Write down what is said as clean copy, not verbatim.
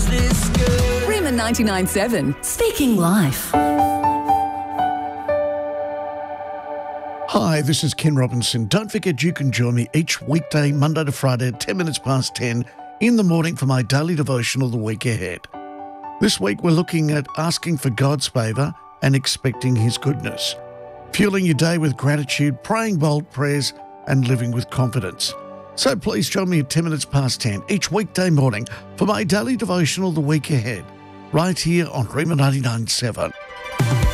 Rima 99.7, Speaking Life. Hi, this is Ken Robinson. Don't forget you can join me each weekday, Monday to Friday at 10 minutes past 10 in the morning for my daily devotional the week ahead. This week we're looking at asking for God's favour and expecting His goodness, fueling your day with gratitude, praying bold prayers and living with confidence. So please join me at 10 minutes past 10 each weekday morning for my daily devotional the week ahead, right here on Rima 99.7.